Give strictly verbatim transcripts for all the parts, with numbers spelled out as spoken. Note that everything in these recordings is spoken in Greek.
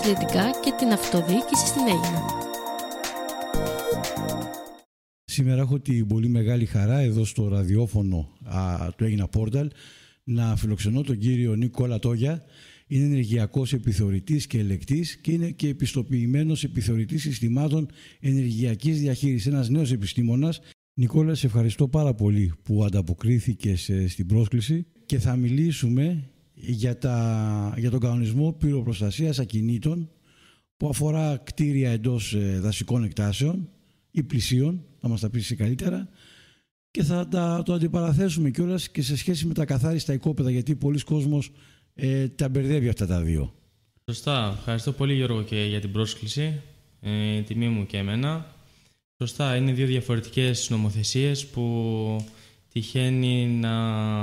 εξαιρετικά και την αυτοδιοίκηση στην Αίγινα. Σήμερα έχω την πολύ μεγάλη χαρά εδώ στο ραδιόφωνο α, του Αίγινα Πόρταλ να φιλοξενώ τον κύριο Νικόλα Τόγια. Είναι ενεργειακός επιθεωρητής και ελεκτής και είναι και επιστοποιημένος επιθεωρητής συστημάτων ενεργειακής διαχείρισης. Ένας νέος επιστήμονας. Νικόλα, σε ευχαριστώ πάρα πολύ που ανταποκρίθηκες στην πρόσκληση και θα μιλήσουμε για, τα, για τον κανονισμό πυροπροστασίας ακινήτων που αφορά κτίρια εντός δασικών εκτάσεων ή πλησίων, θα μας τα πεις καλύτερα, και θα τα, το αντιπαραθέσουμε κιόλας και σε σχέση με τα καθάριστα οικόπεδα, γιατί πολλοί κόσμος ε, τα μπερδεύει αυτά τα δύο. Σωστά. Ευχαριστώ πολύ, Γιώργο, και για την πρόσκληση. Ε, τιμή μου και εμένα. Σωστά, είναι δύο διαφορετικές νομοθεσίες που τυχαίνει να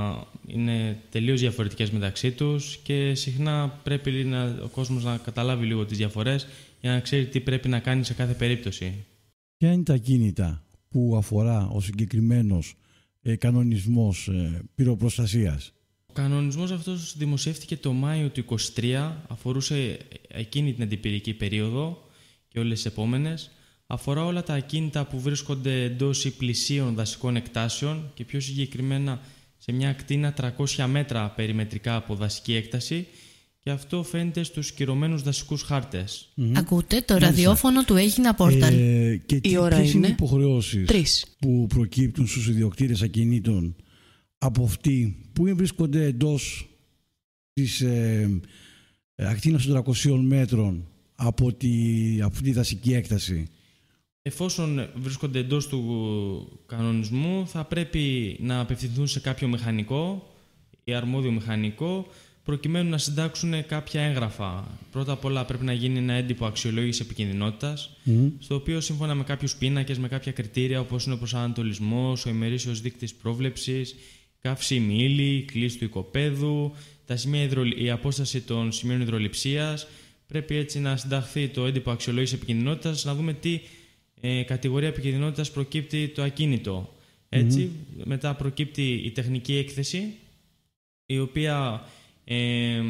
είναι τελείως διαφορετικές μεταξύ τους και συχνά πρέπει να, ο κόσμος να καταλάβει λίγο τις διαφορές για να ξέρει τι πρέπει να κάνει σε κάθε περίπτωση. Ποια είναι τα κίνητα που αφορά ο συγκεκριμένος ε, κανονισμός ε, πυροπροστασίας? Ο κανονισμός αυτός δημοσιεύτηκε το Μάιο του είκοσι τρία, αφορούσε εκείνη την αντιπυρική περίοδο και όλες τις επόμενες. Αφορά όλα τα ακίνητα που βρίσκονται εντός ή πλησίων δασικών εκτάσεων και πιο συγκεκριμένα σε μια ακτίνα τριακόσια μέτρα περιμετρικά από δασική έκταση, και αυτό φαίνεται στους κυρωμένους δασικούς χάρτες. Mm-hmm. Ακούτε το ραδιόφωνο του Αίγινα Πόρταλ. Ε, και τι, η ώρα ποιες είναι οι υποχρεώσεις τρεις που προκύπτουν στους ιδιοκτήτες ακινήτων από αυτοί που βρίσκονται εντός της ε, ακτίνας των τριακοσίων μέτρων από τη, από τη δασική έκταση? Εφόσον βρίσκονται εντός του κανονισμού, θα πρέπει να απευθυνθούν σε κάποιο μηχανικό ή αρμόδιο μηχανικό προκειμένου να συντάξουν κάποια έγγραφα. Πρώτα απ' όλα πρέπει να γίνει ένα έντυπο αξιολόγησης επικινδυνότητας, mm. στο οποίο σύμφωνα με κάποιους πίνακες, με κάποια κριτήρια όπως είναι ο προσανατολισμός, ο ημερήσιος δείκτης πρόβλεψης, καύσιμη ύλη, κλίση του οικοπαίδου, τα σημεία υδρο... η απόσταση των σημείων υδρολειψίας, πρέπει έτσι να συνταχθεί το έντυπο αξιολόγησης επικινδυνότητας, να δούμε τι ε, κατηγορία επικινδυνότητας προκύπτει το ακίνητο. Έτσι, mm-hmm. μετά προκύπτει η τεχνική έκθεση, η οποία ε,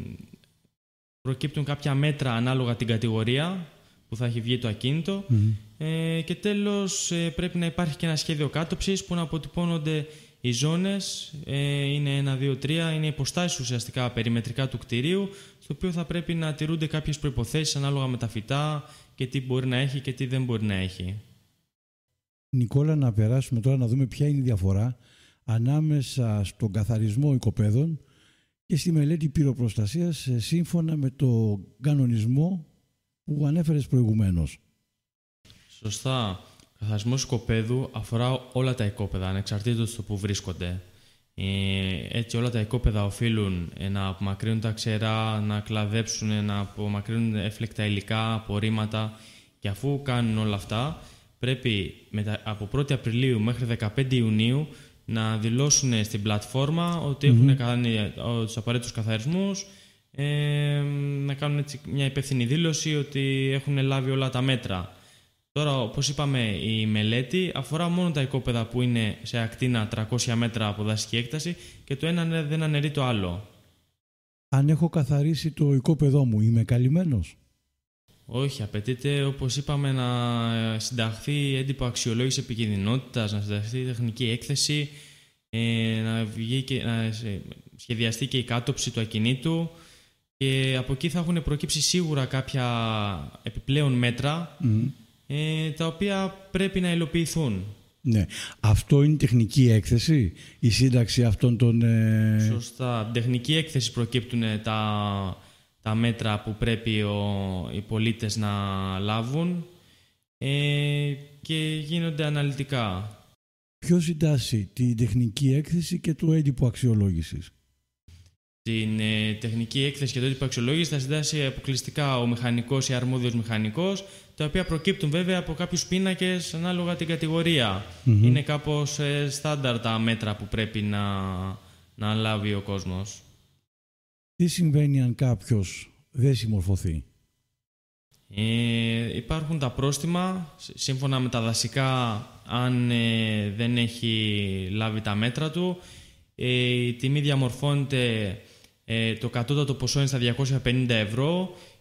προκύπτουν κάποια μέτρα ανάλογα την κατηγορία που θα έχει βγει το ακίνητο, mm-hmm. ε, και τέλος ε, πρέπει να υπάρχει και ένα σχέδιο κάτωψης που να αποτυπώνονται οι ζώνες, ε, είναι ένα, δύο, τρία, είναι υποστάσεις ουσιαστικά περιμετρικά του κτηρίου, στο οποίο θα πρέπει να τηρούνται κάποιες προϋποθέσεις ανάλογα με τα φυτά και τι μπορεί να έχει και τι δεν μπορεί να έχει. Νικόλα, να περάσουμε τώρα να δούμε ποια είναι η διαφορά ανάμεσα στον καθαρισμό οικοπαίδων και στη μελέτη πυροπροστασίας σύμφωνα με το κανονισμό που ανέφερες προηγουμένως. Σωστά. Ο καθαρισμός οικοπαίδου αφορά όλα τα οικόπεδα, ανεξαρτήτως του που βρίσκονται. Ε, έτσι όλα τα οικόπεδα οφείλουν να απομακρύνουν τα ξερά, να κλαδέψουν, να απομακρύνουν έφλεκτα υλικά, απορρίμματα, και αφού κάνουν όλα αυτά πρέπει μετα... από πρώτη Απριλίου μέχρι δεκαπέντε Ιουνίου να δηλώσουν στην πλατφόρμα ότι mm-hmm. έχουν κάνει τους απαραίτητους καθαρισμούς, ε, να κάνουν έτσι μια υπεύθυνη δήλωση ότι έχουν λάβει όλα τα μέτρα. Τώρα, όπως είπαμε, η μελέτη αφορά μόνο τα οικόπεδα που είναι σε ακτίνα τριακόσια μέτρα από δασική έκταση και το ένα δεν αναιρεί το άλλο. Αν έχω καθαρίσει το οικόπεδό μου, είμαι καλυμμένος? Όχι, απαιτείται, όπως είπαμε, να συνταχθεί έντυπο αξιολόγησης επικινδυνότητας, να συνταχθεί τεχνική έκθεση, να, βγει και, να σχεδιαστεί και η κάτωψη του ακινήτου, και από εκεί θα έχουν προκύψει σίγουρα κάποια επιπλέον μέτρα, mm. τα οποία πρέπει να υλοποιηθούν. Ναι. Αυτό είναι τεχνική έκθεση, η σύνταξη αυτών των... Ε... Σωστά. Τεχνική έκθεση προκύπτουν τα, τα μέτρα που πρέπει ο, οι πολίτες να λάβουν, ε, και γίνονται αναλυτικά. Ποιος συντάσσει την τεχνική έκθεση και το έντυπο αξιολόγησης? Την ε, τεχνική έκθεση και το έντυπο αξιολόγησης θα συντάσει αποκλειστικά ο μηχανικός ή αρμόδιος μηχανικός, τα οποία προκύπτουν βέβαια από κάποιους πίνακες ανάλογα την κατηγορία. Mm-hmm. Είναι κάπως ε, στάνταρ τα μέτρα που πρέπει να, να λάβει ο κόσμος. Τι συμβαίνει αν κάποιος δεν συμμορφωθεί? Ε, υπάρχουν τα πρόστιμα, σύμφωνα με τα δασικά, αν ε, δεν έχει λάβει τα μέτρα του. Ε, η τιμή διαμορφώνεται, ε, το κατώτατο ποσό είναι στα διακόσια πενήντα ευρώ